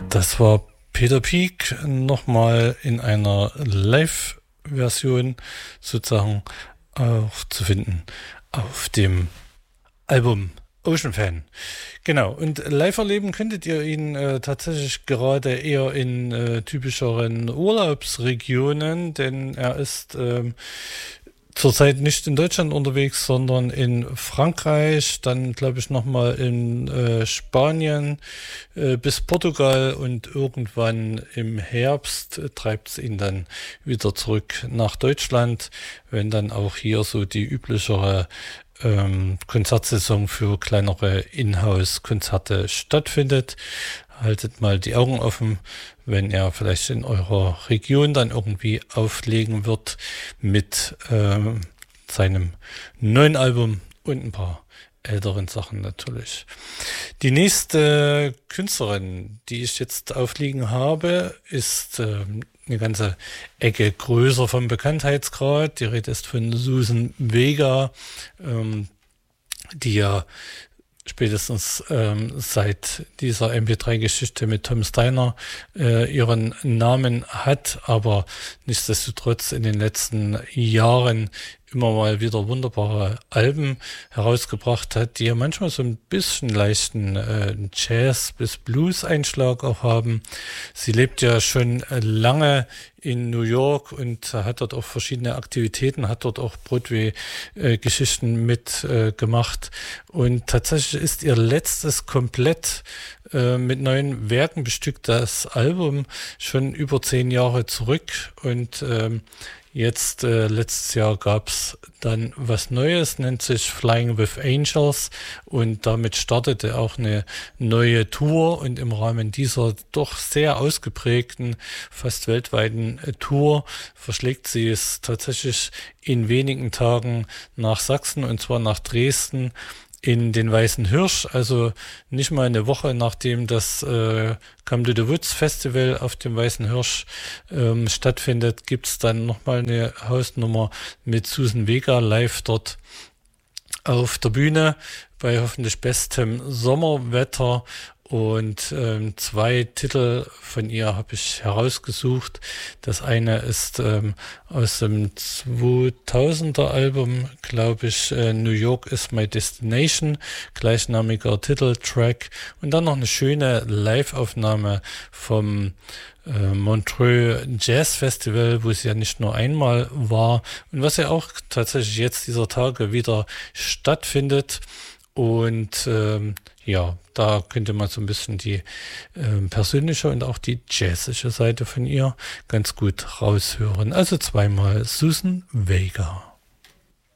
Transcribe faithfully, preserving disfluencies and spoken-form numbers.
Das war Peter Peak nochmal in einer Live-Version sozusagen auch zu finden auf dem Album Ocean Fan. Genau, und live erleben könntet ihr ihn äh, tatsächlich gerade eher in äh, typischeren Urlaubsregionen, denn er ist ähm, zurzeit nicht in Deutschland unterwegs, sondern in Frankreich, dann glaube ich nochmal in äh, Spanien äh, bis Portugal und irgendwann im Herbst äh, treibt es ihn dann wieder zurück nach Deutschland, wenn dann auch hier so die üblichere ähm, Konzertsaison für kleinere Inhouse-Konzerte stattfindet. Haltet mal die Augen offen, wenn er vielleicht in eurer Region dann irgendwie auflegen wird mit ähm, seinem neuen Album und ein paar älteren Sachen natürlich. Die nächste Künstlerin, die ich jetzt aufliegen habe, ist ähm, eine ganze Ecke größer vom Bekanntheitsgrad. Die Rede ist von Suzanne Vega, ähm, die ja spätestens ähm, seit dieser M P drei Geschichte mit Tom Steiner äh, ihren Namen hat, aber nichtsdestotrotz in den letzten Jahren immer mal wieder wunderbare Alben herausgebracht hat, die ja manchmal so ein bisschen leichten äh, Jazz- bis Blues-Einschlag auch haben. Sie lebt ja schon lange in New York und hat dort auch verschiedene Aktivitäten, hat dort auch Broadway-Geschichten äh, mit äh, gemacht. Und tatsächlich ist ihr letztes komplett äh, mit neuen Werken bestücktes Album schon über zehn Jahre zurück. Und ähm, Jetzt, äh, letztes Jahr gab's dann was Neues, nennt sich Flying with Angels, und damit startete auch eine neue Tour, und im Rahmen dieser doch sehr ausgeprägten, fast weltweiten äh, Tour verschlägt sie es tatsächlich in wenigen Tagen nach Sachsen, und zwar nach Dresden, in den Weißen Hirsch, also nicht mal eine Woche nachdem das äh, Come to the Woods Festival auf dem Weißen Hirsch ähm, stattfindet, gibt's dann nochmal eine Hausnummer mit Suzanne Vega live dort auf der Bühne bei hoffentlich bestem Sommerwetter. Und ähm, zwei Titel von ihr habe ich herausgesucht. Das eine ist ähm, aus dem zweitausender Album, glaube ich, äh, New York is my destination, gleichnamiger Titeltrack. Und dann noch eine schöne Live-Aufnahme vom äh, Montreux Jazz Festival, wo sie ja nicht nur einmal war und was ja auch tatsächlich jetzt dieser Tage wieder stattfindet. Und ähm, ja, da könnte man so ein bisschen die äh, persönliche und auch die jazzische Seite von ihr ganz gut raushören. Also zweimal Suzanne Vega.